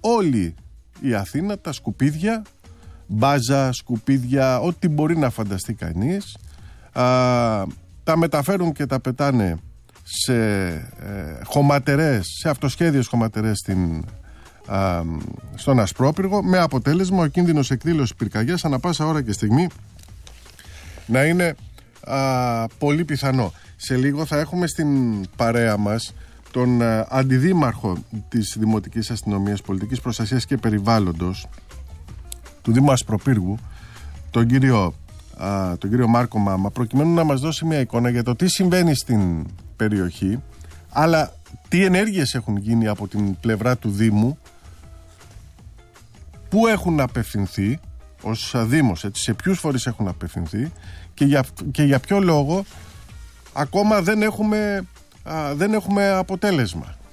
όλη η Αθήνα, τα σκουπίδια, μπάζα, σκουπίδια, ό,τι μπορεί να φανταστεί κανείς, τα μεταφέρουν και τα πετάνε σε χωματερές, σε αυτοσχέδιες χωματερές στον Ασπρόπυργο, με αποτέλεσμα ο κίνδυνος εκδήλωσης πυρκαγιάς ανά πάσα ώρα και στιγμή να είναι πολύ πιθανό. Σε λίγο θα έχουμε στην παρέα μας τον αντιδήμαρχο της Δημοτικής Αστυνομίας Πολιτικής Προστασίας και Περιβάλλοντος του Δήμου Ασπροπύργου, τον κύριο Μάρκο Μάμα, προκειμένου να μας δώσει μια εικόνα για το τι συμβαίνει στην περιοχή, αλλά τι ενέργειες έχουν γίνει από την πλευρά του Δήμου, πού έχουν απευθυνθεί ως Δήμος, έτσι, σε ποιους φορείς έχουν απευθυνθεί και για ποιο λόγο ακόμα δεν έχουμε αποτέλεσμα.